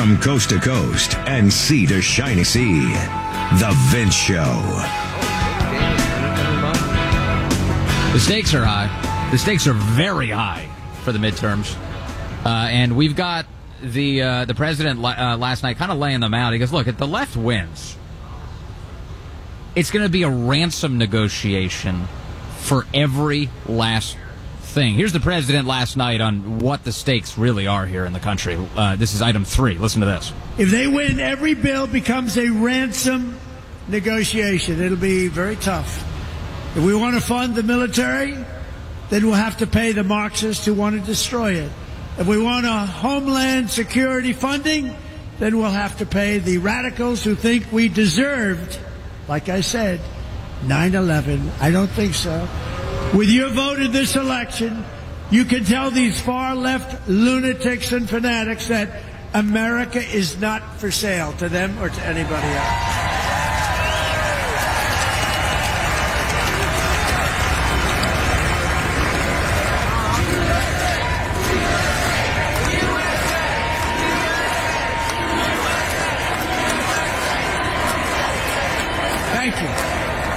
From coast to coast and sea to shining sea, The Vince Show. The stakes are high. The stakes are very high for the midterms. And we've got the president last night kind of laying them out. He goes, look, if the left wins, it's going to be a ransom negotiation for every last thing. Here's the president last night on what the stakes really are here in the country. This is item 3. Listen to this. If they win, every bill becomes a ransom negotiation. It'll be very tough. If we want to fund the military, then we'll have to pay the Marxists who want to destroy it. If we want a homeland security funding, then we'll have to pay the radicals who think we deserved, like I said, 9/11. I don't think so. With your vote in this election, you can tell these far-left lunatics and fanatics that America is not for sale to them or to anybody else. Thank you.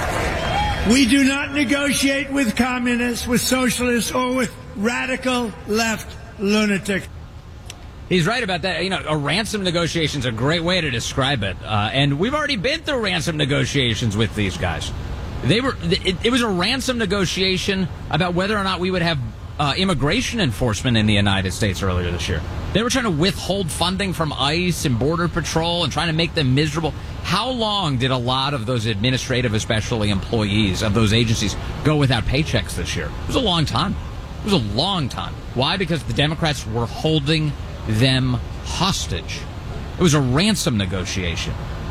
We do not negotiate with communists, with socialists, or with radical left lunatics. He's right about that. You know, a ransom negotiation is a great way to describe it. And we've already been through ransom negotiations with these guys. It was a ransom negotiation about whether or not we would have immigration enforcement in the United States earlier this year. They were trying to withhold funding from ICE and Border Patrol and trying to make them miserable. How long did a lot of those administrative, especially employees of those agencies, go without paychecks this year? It was a long time. It was a long time. Why? Because the Democrats were holding them hostage. It was a ransom negotiation.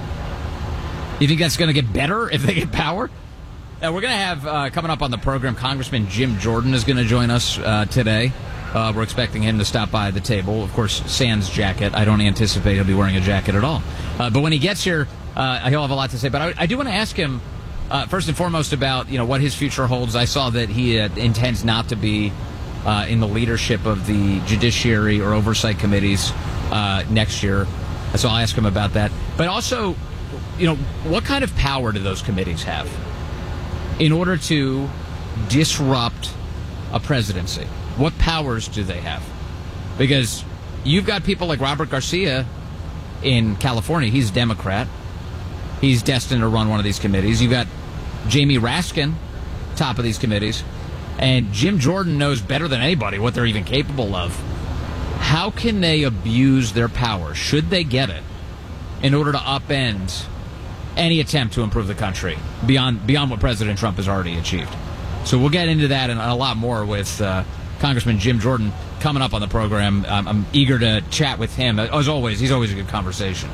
You think that's going to get better if they get power? We're going to have, coming up on the program, Congressman Jim Jordan is going to join us today. We're expecting him to stop by the table. Of course, sans jacket. I don't anticipate he'll be wearing a jacket at all. But when he gets here, he'll have a lot to say. But I do want to ask him, first and foremost, about what his future holds. I saw that he intends not to be in the leadership of the judiciary or oversight committees next year. So I'll ask him about that. But also, what kind of power do those committees have in order to disrupt a presidency? What powers do they have? Because you've got people like Robert Garcia in California. He's a Democrat. He's destined to run one of these committees. You've got Jamie Raskin, top of these committees. And Jim Jordan knows better than anybody what they're even capable of. How can they abuse their power, should they get it, in order to upend any attempt to improve the country beyond what President Trump has already achieved? So we'll get into that and a lot more with Congressman Jim Jordan coming up on the program. I'm eager to chat with him. As always, he's always a good conversation.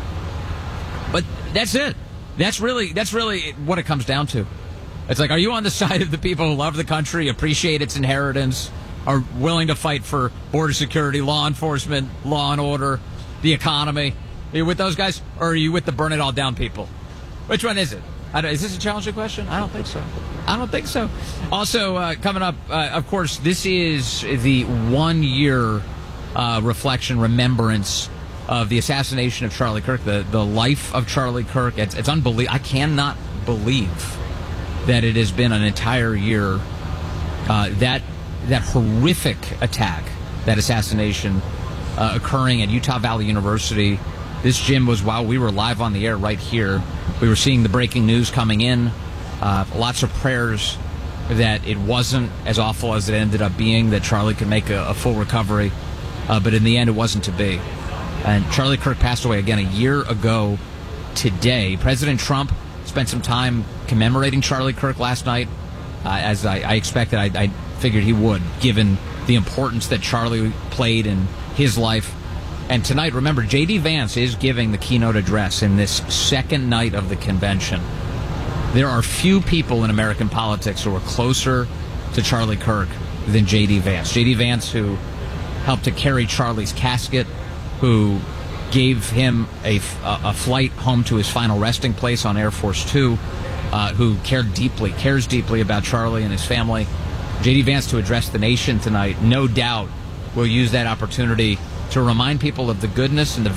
But that's it. That's really what it comes down to. It's like, are you on the side of the people who love the country, appreciate its inheritance, are willing to fight for border security, law enforcement, law and order, the economy? Are you with those guys, or are you with the burn it all down people? Which one is it? Is this a challenging question? I don't think so. Also, coming up, of course, this is the 1-year reflection, remembrance of the assassination of Charlie Kirk, the life of Charlie Kirk. It's unbelievable. I cannot believe that it has been an entire year, that horrific attack, that assassination occurring at Utah Valley University. This, Jim, was while we were live on the air right here. We were seeing the breaking news coming in. Lots of prayers that it wasn't as awful as it ended up being, that Charlie could make a full recovery. But in the end, it wasn't to be. And Charlie Kirk passed away again a year ago today. President Trump spent some time commemorating Charlie Kirk last night, as I expected. I figured he would, given the importance that Charlie played in his life. And tonight, remember, J.D. Vance is giving the keynote address in this second night of the convention. There are few people in American politics who are closer to Charlie Kirk than J.D. Vance. J.D. Vance, who helped to carry Charlie's casket, who gave him a flight home to his final resting place on Air Force Two, who cares deeply about Charlie and his family. J.D. Vance, to address the nation tonight, no doubt will use that opportunity to remind people of the goodness and the